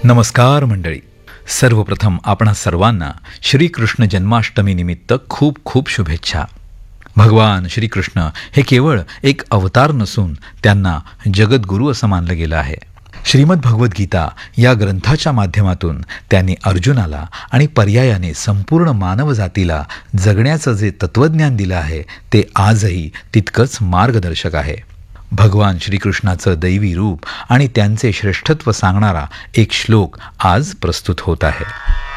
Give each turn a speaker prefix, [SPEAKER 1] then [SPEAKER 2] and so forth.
[SPEAKER 1] नमस्कार मंडळी. सर्वप्रथम आपणा सर्वांना श्रीकृष्ण जन्माष्टमी निमित्त खूप खूप शुभेच्छा. भगवान श्रीकृष्ण हे केवळ एक अवतार नसून त्यांना जगद्गुरू असं मानलं गेलं आहे. श्रीमद भगवद्गीता या ग्रंथाच्या माध्यमातून त्यांनी अर्जुनाला आणि पर्यायाने संपूर्ण मानवजातीला जगण्याचं जे तत्त्वज्ञान दिलं आहे ते आजही तितकंच मार्गदर्शक आहे. भगवान श्रीकृष्णाचं दैवी रूप आणि त्यांचे श्रेष्ठत्व सांगणारा एक श्लोक आज प्रस्तुत होत आहे.